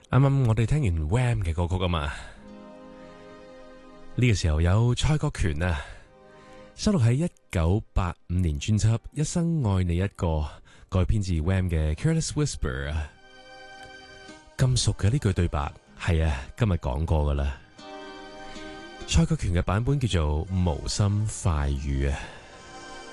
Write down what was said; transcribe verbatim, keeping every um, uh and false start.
啱啱我哋聽完 Wham 嘅歌曲啊嘛，呢個時候有蔡國權啊，收錄喺一九八五年專輯《一生愛你一個》，改編自 Wham 嘅《Careless Whisper》啊，咁熟嘅呢句對白，係啊，今日講過噶啦。蔡國權嘅版本叫做《無心快語》啊。